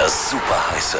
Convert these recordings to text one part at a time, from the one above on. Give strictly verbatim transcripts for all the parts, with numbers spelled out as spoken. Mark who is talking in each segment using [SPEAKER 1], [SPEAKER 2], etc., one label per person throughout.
[SPEAKER 1] Das super heiße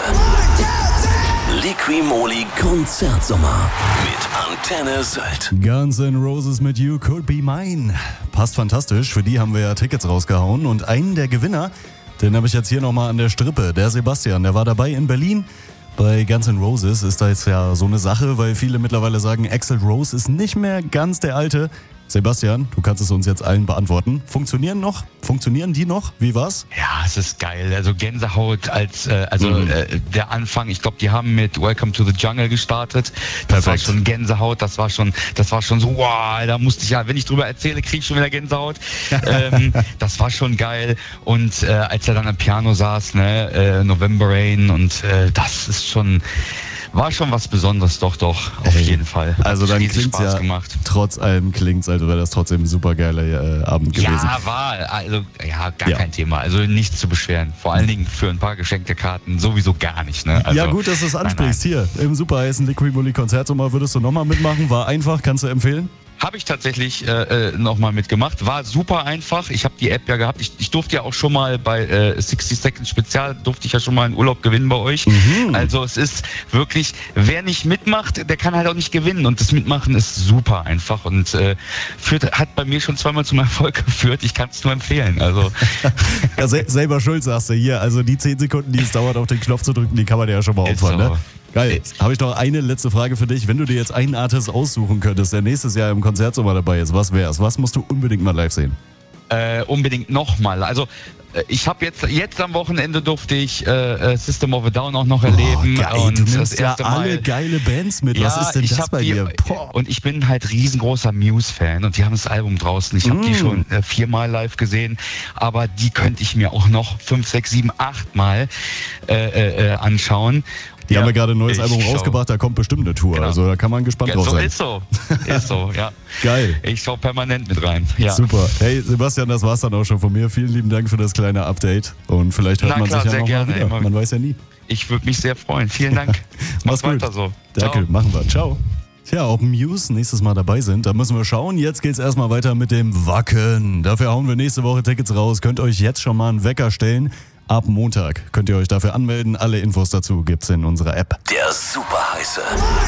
[SPEAKER 1] Liqui-Moly Konzertsommer mit Antenne Sylt.
[SPEAKER 2] Guns N' Roses mit You Could Be Mine. Passt fantastisch, für die haben wir ja Tickets rausgehauen. Und einen der Gewinner, den habe ich jetzt hier nochmal an der Strippe. Der Sebastian, der war dabei in Berlin. Bei Guns N' Roses ist da jetzt ja so eine Sache, weil viele mittlerweile sagen, Axl Rose ist nicht mehr ganz der Alte. Sebastian, du kannst es uns jetzt allen beantworten. Funktionieren noch? Funktionieren die noch? Wie war's?
[SPEAKER 3] Ja, es ist geil. Also Gänsehaut als, äh, also
[SPEAKER 2] Mhm.
[SPEAKER 3] äh, der Anfang, ich glaube, die haben mit Welcome to the Jungle gestartet. Das
[SPEAKER 2] Perfekt.
[SPEAKER 3] war schon Gänsehaut, das war schon, das war schon so, wow, da musste ich ja, wenn ich drüber erzähle, kriege ich schon wieder Gänsehaut. ähm, das war schon geil. Und äh, als er dann am Piano saß, ne, äh, November Rain und äh, das ist schon... War schon was Besonderes, doch, doch, auf
[SPEAKER 2] Ey,
[SPEAKER 3] jeden Fall. Hat
[SPEAKER 2] Also dann
[SPEAKER 3] riesig
[SPEAKER 2] klingt's
[SPEAKER 3] Spaß
[SPEAKER 2] ja,
[SPEAKER 3] gemacht.
[SPEAKER 2] trotz allem klingt's, als wäre das trotzdem ein super geiler äh, Abend gewesen.
[SPEAKER 3] Ja, war, also, ja, gar
[SPEAKER 2] Ja.
[SPEAKER 3] kein Thema. Also nichts zu beschweren. Vor allen Dingen für ein paar geschenkte Karten sowieso gar nicht, ne? Also,
[SPEAKER 2] Ja, gut, dass du es ansprichst. Hier, im super heißen Liqui-Moly Konzertsommer würdest du nochmal mitmachen. War einfach, kannst du empfehlen?
[SPEAKER 3] Habe ich tatsächlich äh, nochmal mitgemacht. War super einfach. Ich habe die App ja gehabt. Ich, ich durfte ja auch schon mal bei äh, sixty Seconds Spezial, durfte ich ja schon mal einen Urlaub gewinnen bei euch.
[SPEAKER 2] Mhm.
[SPEAKER 3] Also es ist wirklich, wer nicht mitmacht, der kann halt auch nicht gewinnen. Und das Mitmachen ist super einfach und äh, führt, hat bei mir schon zweimal zum Erfolg geführt. Ich kann es nur empfehlen. Also
[SPEAKER 2] Ja, se selber schuld, sagst du hier. Also die zehn Sekunden, die es dauert, auf den Knopf zu drücken, die kann man ja schon mal
[SPEAKER 3] Ist
[SPEAKER 2] opfern,
[SPEAKER 3] so.
[SPEAKER 2] ne? Geil. Habe ich noch eine letzte Frage für dich. Wenn du dir jetzt einen Artist aussuchen könntest, der nächstes Jahr im Konzertsommer dabei ist, was wär's? Was musst du unbedingt mal live sehen?
[SPEAKER 3] äh, unbedingt nochmal. Also äh, ich habe jetzt jetzt am Wochenende durfte ich äh, System of a Down auch noch erleben.
[SPEAKER 2] Oh, geil.
[SPEAKER 3] Und
[SPEAKER 2] Du
[SPEAKER 3] das
[SPEAKER 2] nimmst ja
[SPEAKER 3] erste
[SPEAKER 2] alle
[SPEAKER 3] Mal,
[SPEAKER 2] geile Bands mit. Was ist denn
[SPEAKER 3] ich
[SPEAKER 2] das
[SPEAKER 3] hab
[SPEAKER 2] bei
[SPEAKER 3] die,
[SPEAKER 2] dir? Boah.
[SPEAKER 3] Und ich bin halt riesengroßer Muse-Fan und die haben das Album draußen. Ich habe
[SPEAKER 2] Mm.
[SPEAKER 3] die schon äh, viermal live gesehen, aber die könnte ich mir auch noch fünf, sechs, sieben, acht Mal äh, äh, anschauen.
[SPEAKER 2] Die
[SPEAKER 3] Ja,
[SPEAKER 2] haben ja gerade ein neues
[SPEAKER 3] ich
[SPEAKER 2] Album
[SPEAKER 3] schau.
[SPEAKER 2] rausgebracht, da kommt bestimmt eine Tour.
[SPEAKER 3] Genau.
[SPEAKER 2] Also da kann man gespannt
[SPEAKER 3] Ja,
[SPEAKER 2] drauf
[SPEAKER 3] so
[SPEAKER 2] sein.
[SPEAKER 3] ist so, ist so, ja.
[SPEAKER 2] Geil.
[SPEAKER 3] Ich schaue permanent mit rein. Ja.
[SPEAKER 2] Super. Hey Sebastian, das war's dann auch schon von mir. Vielen lieben Dank für das kleine Update. Und vielleicht hört
[SPEAKER 3] Na
[SPEAKER 2] man
[SPEAKER 3] klar,
[SPEAKER 2] sich ja
[SPEAKER 3] sehr
[SPEAKER 2] noch
[SPEAKER 3] gerne,
[SPEAKER 2] mal wieder.
[SPEAKER 3] immer.
[SPEAKER 2] Man weiß ja nie.
[SPEAKER 3] Ich würde mich sehr freuen. Vielen Dank.
[SPEAKER 2] Mach's
[SPEAKER 3] Mach
[SPEAKER 2] gut.
[SPEAKER 3] weiter so.
[SPEAKER 2] Danke,
[SPEAKER 3] Ciao.
[SPEAKER 2] machen wir. Ciao. Tja, ob Muse nächstes Mal dabei sind, da müssen wir schauen. Jetzt geht's erstmal weiter mit dem Wacken. Dafür hauen wir nächste Woche Tickets raus. Könnt euch jetzt schon mal einen Wecker stellen. Ab Montag könnt ihr euch dafür anmelden. Alle Infos dazu gibt's in unserer App.
[SPEAKER 1] Der super heiße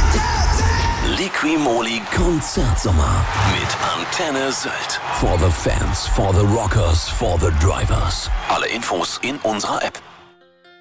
[SPEAKER 1] Liqui-Moly Konzertsommer mit Antenne Sylt. For the fans, for the rockers, for the drivers. Alle Infos in unserer App.